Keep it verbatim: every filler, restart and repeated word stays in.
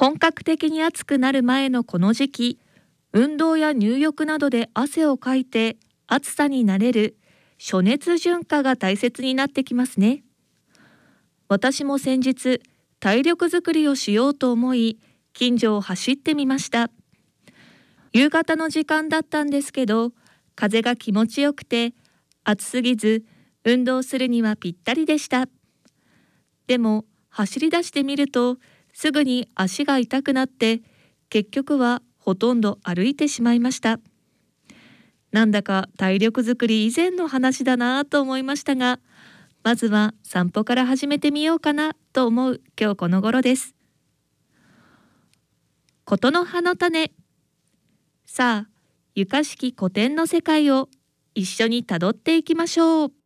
本格的に暑くなる前のこの時期、運動や入浴などで汗をかいて暑さに慣れる暑熱順化が大切になってきますね。私も先日、体力づくりをしようと思い、近所を走ってみました。夕方の時間だったんですけど、風が気持ちよくて、暑すぎず運動するにはぴったりでした。でも走り出してみると、すぐに足が痛くなって、結局はほとんど歩いてしまいました。なんだか体力づくり以前の話だなぁと思いましたが、まずは散歩から始めてみようかなと思う今日この頃です。ことの葉の種。さあ、ゆかしき古典の世界を一緒にたどっていきましょう。